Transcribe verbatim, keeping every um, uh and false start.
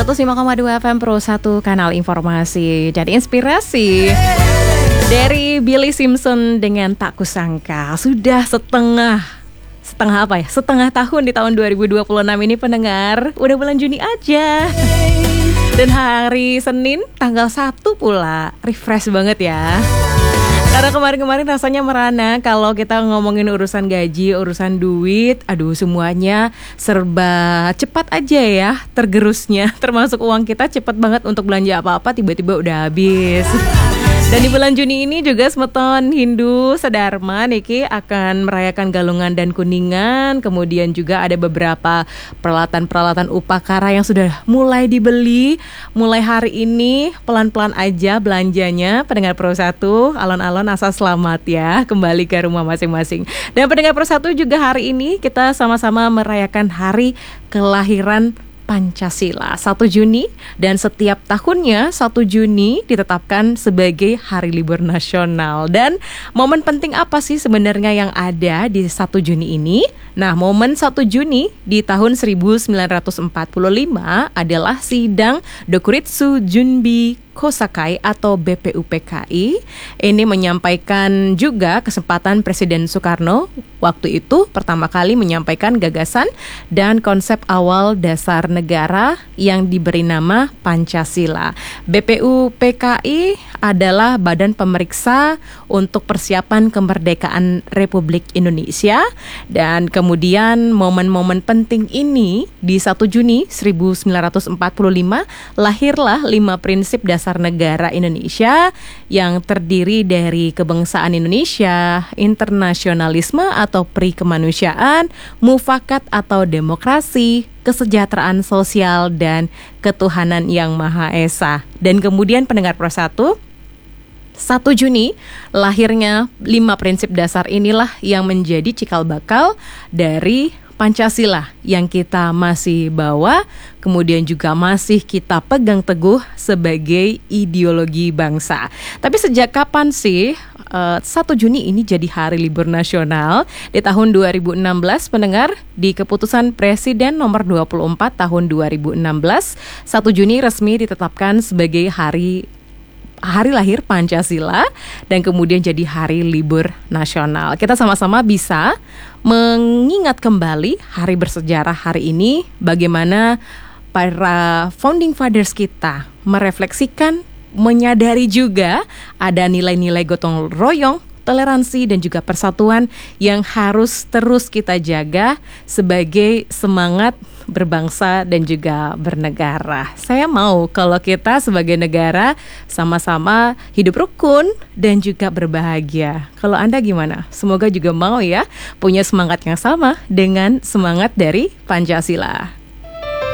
seratus lima koma dua F M Pro satu, kanal informasi dan inspirasi. Dari Billy Simpson dengan Tak Kusangka. Sudah setengah Setengah apa ya? Setengah tahun di tahun dua ribu dua puluh enam ini pendengar. Udah bulan Juni aja. Dan hari Senin tanggal satu pula. Refresh banget ya. Karena kemarin-kemarin rasanya merana kalau kita ngomongin urusan gaji, urusan duit, aduh semuanya serba cepat aja ya tergerusnya. Termasuk uang kita cepat banget untuk belanja apa-apa tiba-tiba udah habis. Dan di bulan Juni ini juga Semeton Hindu Sedharma Niki akan merayakan Galungan dan Kuningan. Kemudian juga ada beberapa peralatan-peralatan upacara yang sudah mulai dibeli. Mulai hari ini pelan-pelan aja belanjanya. Pendengar Pro satu, alon-alon asal selamat ya, kembali ke rumah masing-masing. Dan pendengar Pro satu juga hari ini kita sama-sama merayakan hari kelahiran Pancasila satu Juni, dan setiap tahunnya satu Juni ditetapkan sebagai hari libur nasional. Dan momen penting apa sih sebenarnya yang ada di satu Juni ini? Nah, momen satu Juni di tahun seribu sembilan ratus empat puluh lima adalah sidang Dokuritsu Junbi Kosakai atau B P U P K I. Ini menyampaikan juga kesempatan Presiden Soekarno waktu itu pertama kali menyampaikan gagasan dan konsep awal dasar negara yang diberi nama Pancasila. B P U P K I adalah badan pemeriksa untuk persiapan kemerdekaan Republik Indonesia. Dan kemudian momen-momen penting ini di satu Juni seribu sembilan ratus empat puluh lima lahirlah lima prinsip dasar negara Indonesia yang terdiri dari kebangsaan Indonesia, internasionalisme atau pri kemanusiaan, mufakat atau demokrasi, kesejahteraan sosial, dan ketuhanan yang Maha Esa. Dan kemudian pendengar Pro satu, satu Juni lahirnya lima prinsip dasar inilah yang menjadi cikal bakal dari Pancasila yang kita masih bawa, kemudian juga masih kita pegang teguh sebagai ideologi bangsa. Tapi sejak kapan sih uh, satu Juni ini jadi hari libur nasional? Di tahun dua ribu enam belas pendengar, di keputusan Presiden nomor dua puluh empat tahun dua ribu enam belas, satu Juni resmi ditetapkan sebagai hari hari lahir Pancasila dan kemudian jadi hari libur nasional. Kita sama-sama bisa mengingat kembali hari bersejarah hari ini, bagaimana para founding fathers kita merefleksikan, menyadari juga ada nilai-nilai gotong royong, toleransi dan juga persatuan yang harus terus kita jaga sebagai semangat berbangsa dan juga bernegara. Saya mau kalau kita sebagai negara sama-sama hidup rukun dan juga berbahagia. Kalau Anda gimana? Semoga juga mau ya punya semangat yang sama dengan semangat dari Pancasila.